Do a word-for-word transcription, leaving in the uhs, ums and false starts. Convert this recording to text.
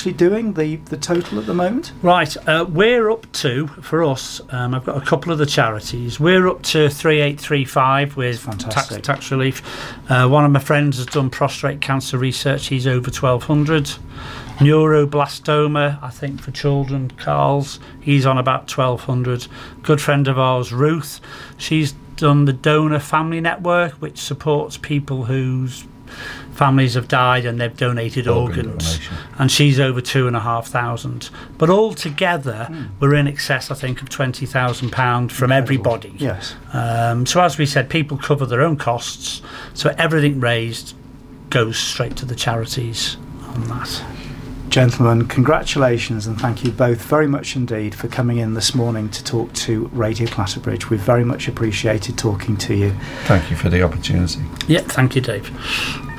actually doing, the, the total at the moment? Right, uh, we're up to, for us, um, I've got a couple of the charities, we're up to three eight three five with tax, tax relief. Uh, one of my friends has done prostate cancer research, he's over twelve hundred. Neuroblastoma, I think for children, Carl's, he's on about twelve hundred. Good friend of ours, Ruth, she's done the Donor Family Network, which supports people whose families have died and they've donated Organ organs donation. And she's over two and a half thousand, but altogether mm. we're in excess, I think, of twenty thousand pounds from Incredible. everybody. Yes. Um, so as we said, people cover their own costs, so everything raised goes straight to the charities on that. Gentlemen, congratulations, and thank you both very much indeed for coming in this morning to talk to Radio Clatterbridge. We've very much appreciated talking to you. Thank you for the opportunity. Yeah, thank you, Dave.